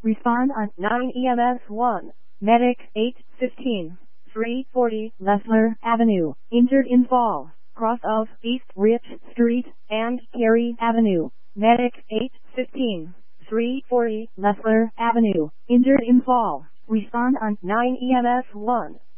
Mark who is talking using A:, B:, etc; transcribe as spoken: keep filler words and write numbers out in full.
A: Respond on nine E M S one. Medic eight fifteen. three forty Leffler Avenue. Injured in fall. Cross of East Rich Street and Cary Avenue. Medic eight fifteen. three forty Leffler Avenue. Injured in fall. Respond on nine E M S one.